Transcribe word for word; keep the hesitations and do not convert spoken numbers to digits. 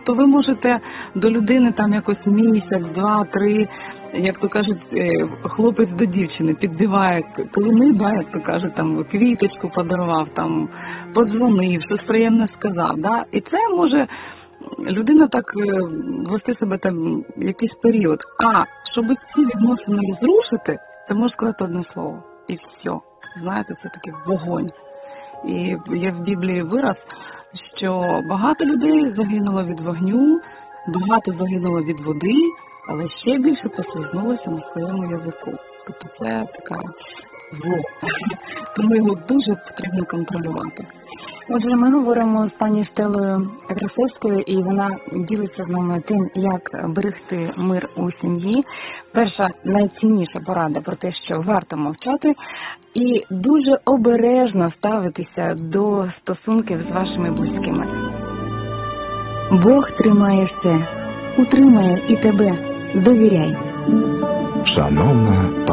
Тобто ви можете до людини там якось місяць, два, три, як то кажуть, хлопець до дівчини підбиває клини, да, як то кажуть, там квіточку подарував, там подзвонив, щось приємне сказав. Да? І це може людина так вести себе там якийсь період. А щоб ці відносини розрушити, це можна сказати одне слово. І все. Знаєте, це такий вогонь. І є в Біблії вираз, що багато людей загинуло від вогню, багато загинуло від води, але ще більше послизнулося на своєму язику. Тобто це така зло. Тому його дуже потрібно контролювати. Отже, ми говоримо з пані Стелою Красовською, і вона ділиться з нами тим, як берегти мир у сім'ї. Перша, найцінніша порада про те, що варто мовчати, і дуже обережно ставитися до стосунків з вашими близькими. Бог тримає все, утримає і тебе. Довіряй. Шановна